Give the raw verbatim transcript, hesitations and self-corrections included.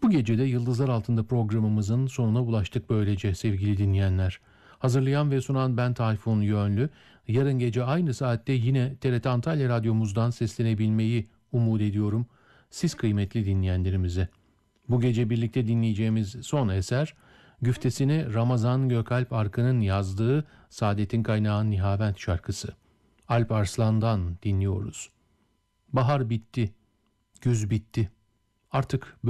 Bu gece de Yıldızlar Altında programımızın sonuna ulaştık böylece sevgili dinleyenler. Hazırlayan ve sunan ben Tayfun Yönlü. Yarın gece aynı saatte yine T R T Antalya Radyomuzdan seslenebilmeyi umut ediyorum siz kıymetli dinleyenlerimize. Bu gece birlikte dinleyeceğimiz son eser, güftesini Ramazan Gökalp Arkan'ın yazdığı Saadet'in Kaynağı Nihavent şarkısı. Alp Arslan'dan dinliyoruz. Bahar bitti, güz bitti. Artık